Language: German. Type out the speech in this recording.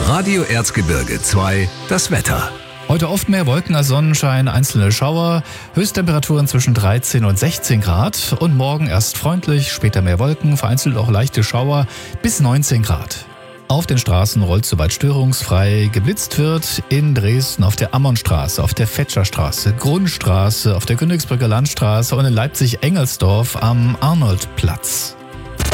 Radio Erzgebirge 2, das Wetter. Heute oft mehr Wolken als Sonnenschein, einzelne Schauer, Höchsttemperaturen zwischen 13 und 16 Grad und morgen erst freundlich, später mehr Wolken, vereinzelt auch leichte Schauer bis 19 Grad. Auf den Straßen rollt soweit störungsfrei. Geblitzt wird in Dresden auf der Ammonstraße, auf der Fetscherstraße, Grundstraße, auf der Königsbrücker Landstraße und in Leipzig-Engelsdorf am Arnoldplatz.